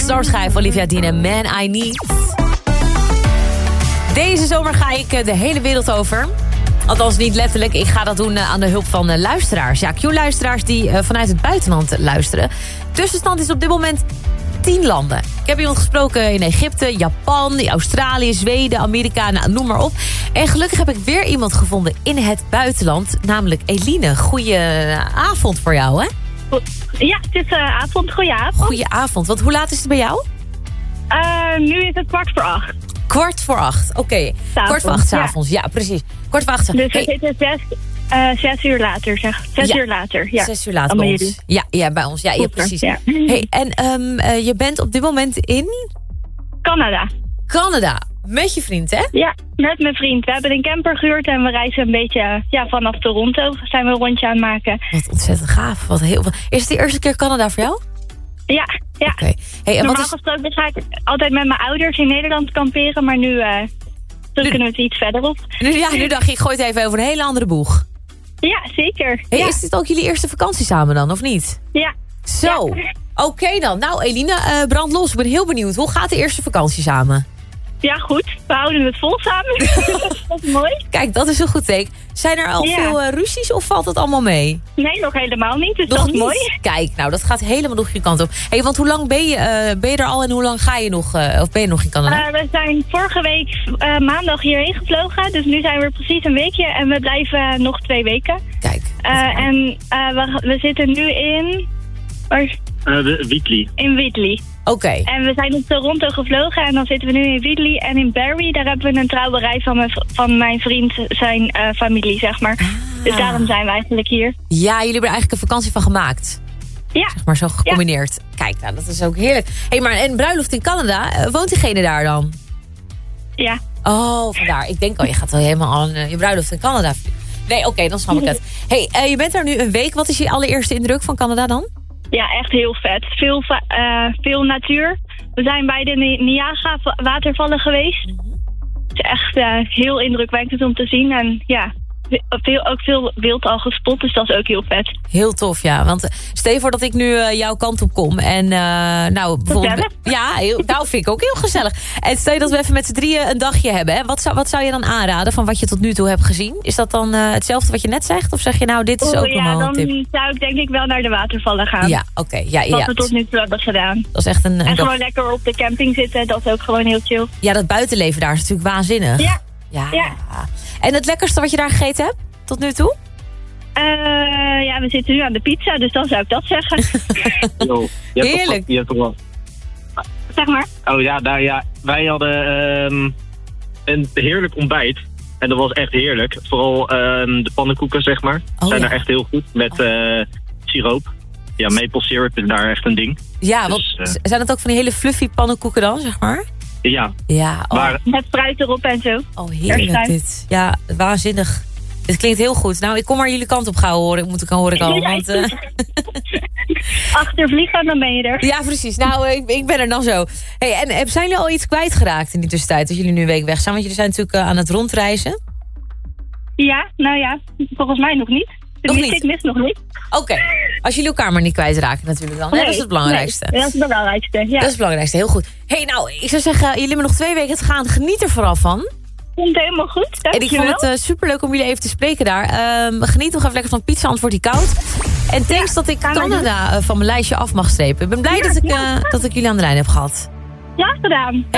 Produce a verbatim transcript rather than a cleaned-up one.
Starschijf, Olivia Dean en Man I Need. Deze zomer ga ik de hele wereld over. Althans niet letterlijk, ik ga dat doen aan de hulp van luisteraars. Ja, Q-luisteraars die vanuit het buitenland luisteren. Tussenstand is op dit moment tien landen. Ik heb iemand gesproken in Egypte, Japan, Australië, Zweden, Amerika, nou, noem maar op. En gelukkig heb ik weer iemand gevonden in het buitenland, namelijk Eline. Goeie avond voor jou, hè? Ja, het is uh, avond. Goeie avond. Goeie avond, want hoe laat is het bij jou? Uh, nu is het kwart voor acht. Kwart voor acht, oké. Okay. Kwart voor acht 's avonds, ja. ja, precies. Kwart voor acht. Dus hey. het is zes, uh, zes uur later, zeg. Zes ja. uur later, ja. Zes uur later bij ons. Ja, ja, bij ons. Ja, ja precies. Ja. Hey, en um, uh, je bent op dit moment in? Canada. Canada. Met je vriend, hè? Ja, met mijn vriend. We hebben een camper gehuurd en we reizen een beetje ja, vanaf Toronto. Zijn we een rondje aan het maken. Wat ontzettend gaaf. Wat heel... Is het de eerste keer Canada voor jou? Ja, ja. Okay. Hey, en Normaal wat is... gesproken ga ik altijd met mijn ouders in Nederland kamperen, maar nu, uh, nu... kunnen we het iets verder op. Nu, ja, nu dacht ik, ik gooi het even over een hele andere boeg. Ja, zeker. Hey, ja. Is dit ook jullie eerste vakantie samen dan, of niet? Ja. Zo. Ja. Oké okay dan. Nou, Eline, uh, brand los. Ik ben heel benieuwd. Hoe gaat de eerste vakantie samen? Ja, goed. We houden het vol samen. Dat is mooi. Kijk, dat is een goed teken. Zijn er al ja. veel uh, ruzies of valt het allemaal mee? Nee, nog helemaal niet. Dus nog dat is niet? mooi. Kijk, nou, dat gaat helemaal nog je kant op. Hey, want hoe lang ben je, uh, ben je er al en hoe lang ga je nog, uh, of ben je nog in Canada? Uh, we zijn vorige week uh, maandag hierheen gevlogen. Dus nu zijn we precies een weekje en we blijven uh, nog twee weken. Kijk. Uh, en uh, we, we zitten nu in... Waar? Uh, Wheatley. In Wheatley. Oké. Okay. En we zijn in Toronto gevlogen en dan zitten we nu in Wheatley en in Barrie. Daar hebben we een trouwerij van mijn, van mijn vriend, zijn uh, familie, zeg maar. Ah. Dus daarom zijn we eigenlijk hier. Ja, jullie hebben er eigenlijk een vakantie van gemaakt. Ja. Zeg maar zo gecombineerd. Ja. Kijk, nou, dat is ook heerlijk. Hé, hey, maar en bruiloft in Canada, uh, woont diegene daar dan? Ja. Oh, vandaar. Ik denk al, je gaat wel helemaal aan uh, je bruiloft in Canada. Nee, oké, okay, dan snap ik het. Hé, hey, uh, je bent er nu een week. Wat is je allereerste indruk van Canada dan? Ja, echt heel vet. Veel, uh, veel natuur. We zijn bij de Niagara-watervallen geweest. Mm-hmm. Het is echt uh, heel indrukwekkend om te zien. En ja, veel, ook veel wild al gespot, dus dat is ook heel vet. Heel tof, ja. Want stel je voor dat ik nu uh, jouw kant op kom. En uh, nou, bijvoorbeeld... Ja, heel, nou vind ik ook heel gezellig. En stel je dat we even met z'n drieën een dagje hebben. Hè? Wat, zou, wat zou je dan aanraden van wat je tot nu toe hebt gezien? Is dat dan uh, hetzelfde wat je net zegt? Of zeg je nou, dit is oh, ook ja, normaal een tip? Dan zou ik denk ik wel naar de watervallen gaan. Ja, oké. Okay, ja, ja. Wat we tot nu toe hebben gedaan. Dat is echt een... een en dag... gewoon lekker op de camping zitten, dat is ook gewoon heel chill. Ja, dat buitenleven daar is natuurlijk waanzinnig. Ja. Ja. ja. En het lekkerste wat je daar gegeten hebt? Tot nu toe? Uh, ja, we zitten nu aan de pizza, dus dan zou ik dat zeggen. Yo, je heerlijk. Je hebt toch wel... Zeg maar. Oh ja, nou ja, wij hadden um, een heerlijk ontbijt. En dat was echt heerlijk. Vooral um, de pannenkoeken, zeg maar. Oh, zijn ja. daar echt heel goed. Met uh, siroop. Ja, maple syrup is daar echt een ding. Ja, dus, want uh, zijn het ook van die hele fluffy pannenkoeken dan, zeg maar? Ja. Ja, oh. Maar, met fruit erop en zo. Oh, heerlijk dit. Ja, waanzinnig. Het klinkt heel goed. Nou, ik kom maar jullie kant op gauw horen. Moet ik al horen al. Want, uh... Achter vliegen, dan ben je er. Ja, precies. Nou, ik, ik ben er dan zo. Hey, en zijn jullie al iets kwijtgeraakt in die tussentijd? Dat jullie nu een week weg zijn? Want jullie zijn natuurlijk uh, aan het rondreizen. Ja, nou ja. Volgens mij nog niet. Nog niet? Ik mis nog niet. Oké. Okay. Als jullie elkaar maar niet kwijtraken natuurlijk dan. Nee, dat is het belangrijkste. Nee, dat is het belangrijkste, ja. Dat is het belangrijkste. Heel goed. Hey, nou, ik zou zeggen, jullie hebben nog twee weken te gaan. Geniet er vooral van. Komt helemaal goed. En ik vond het uh, superleuk om jullie even te spreken daar. Uh, geniet nog even lekker van pizza, anders wordt die koud. En thanks ja, dat ik Canada uh, van mijn lijstje af mag strepen. Ik ben blij ja, dat, ik, uh, ja. dat ik jullie aan de lijn heb gehad. Ja, gedaan.